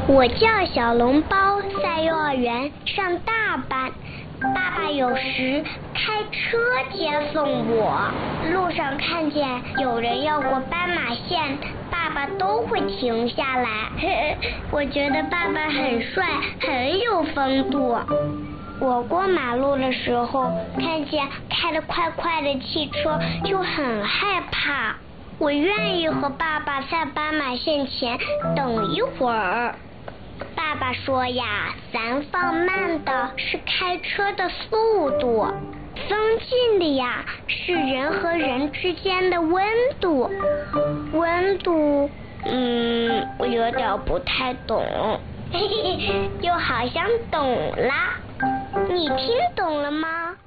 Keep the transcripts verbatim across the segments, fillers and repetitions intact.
我叫小笼包，在幼儿园上大班。爸爸有时开车接送我，路上看见有人要过斑马线，爸爸都会停下来。我觉得爸爸很帅，很有风度。我过马路的时候，看见开得快快的汽车，就很害怕。我愿意和爸爸在斑马线前等一会儿。爸爸说呀，咱放慢的是开车的速度，放近的呀是人和人之间的温度。温度，嗯，我有点不太懂，嘿嘿，又好像懂啦。你听懂了吗？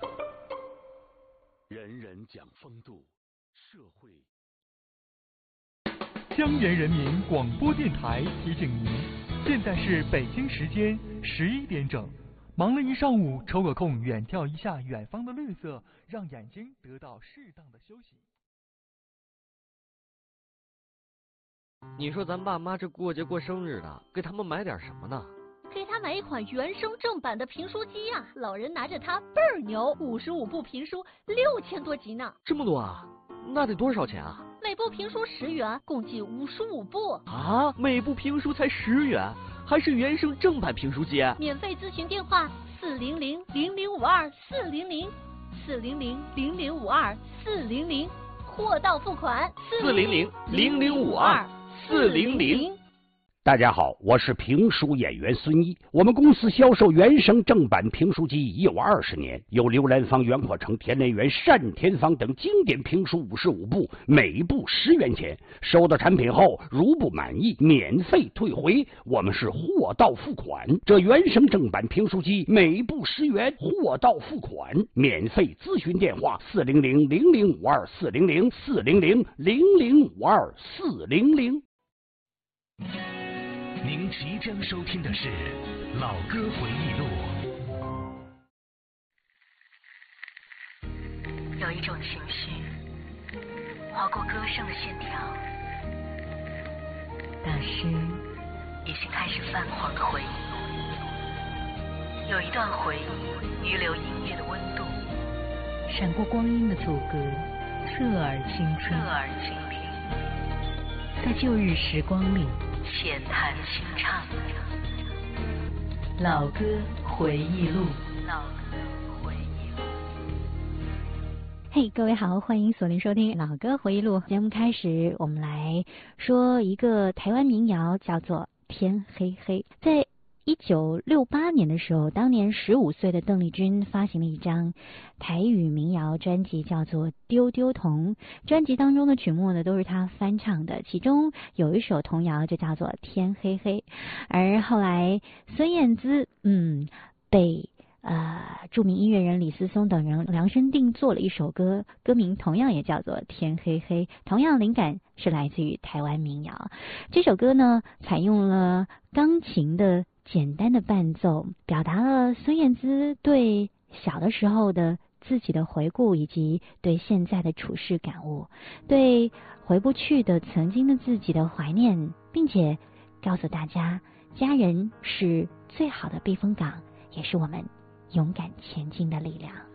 人人讲风度，社会。 江源人民广播电台提醒您，现在是北京时间十一点整。忙了一上午，抽个空远眺一下远方的绿色，让眼睛得到适当的休息。 你说咱爸妈这过节过生日的，给他们买点什么呢？ 给他买一款原声正版的评书机呀、啊，老人拿着它倍儿牛，五十五部评书，六千多集呢。 这么多啊？那得多少钱啊？ 每部评书十元，共计五十五部。 啊，每部评书才十元，还是原声正版评书机？ 免费咨询电话：四零零零零五二四零零，四零零零零五二四零零，货到付款。 四零零零零五二四零零。 大家好，我是评书演员孙一。我们公司销售原声正版评书机已有二十年，有刘兰芳、袁阔成、田连元、单田芳等经典评书五十五部，每部十元钱。收到产品后，如不满意，免费退回。我们是货到付款。这原声正版评书机每部十元，货到付款，免费咨询电话：四零零零零五二四零零四零零零零五二四零零。 您即将收听的是《老歌回忆录》。 有一种情绪划过歌声的线条，那是已经开始泛黄的回忆。有一段回忆预留音乐的温度， 闪过光阴的阻隔，侧耳倾听， 侧耳倾听， 在旧日时光里浅谈轻唱， 老歌回忆录。 老歌回忆录。 嘿、hey, 各位好，欢迎锁定收听老歌回忆录。节目开始，我们来说一个台湾民谣，叫做天黑黑。在一九六八年的时候，当年十五岁的邓丽君发行了一张台语民谣专辑，叫做《丢丢童》。专辑当中的曲目呢，都是她翻唱的，其中有一首童谣就叫做《天黑黑》。而后来孙燕姿，嗯，被呃著名音乐人李思松等人量身定做了一首歌，歌名同样也叫做《天黑黑》，同样灵感是来自于台湾民谣。这首歌呢，采用了钢琴的简单的伴奏，表达了孙燕姿对小的时候的自己的回顾，以及对现在的处事感悟，对回不去的曾经的自己的怀念，并且告诉大家，家人是最好的避风港，也是我们勇敢前进的力量。